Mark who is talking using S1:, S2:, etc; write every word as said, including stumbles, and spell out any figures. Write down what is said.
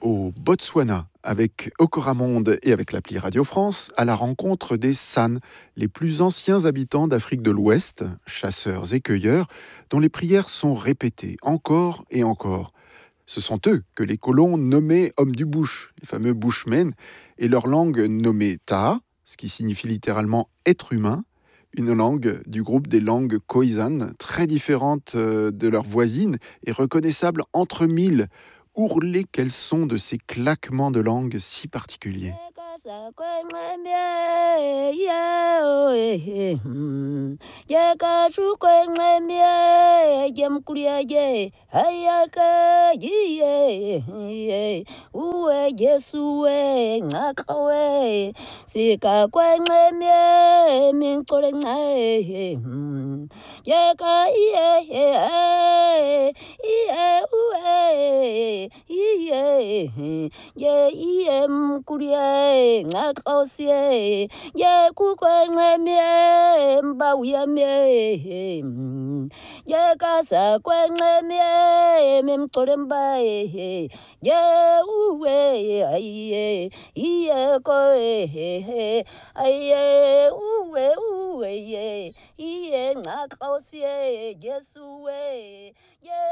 S1: au Botswana avec Okoramonde et avec l'appli Radio France à la rencontre des San, les plus anciens habitants d'Afrique de l'Ouest, chasseurs et cueilleurs, dont les prières sont répétées encore et encore. Ce sont eux que les colons nommaient hommes du bush, les fameux bushmen, et leur langue nommée Taa, ce qui signifie littéralement être humain, une langue du groupe des langues khoisan, très différente de leurs voisines et reconnaissable entre mille. Ourlées qu'elles sont de ces claquements de langue si particuliers.
S2: ye iye mkulie ngakausie ye kukwenwe mie mbauya mie ye kasa kwenwe mie memkole mbae ye uwe aiye iye ko aiye uwe uwe ye iye ngakausie Yesu we ye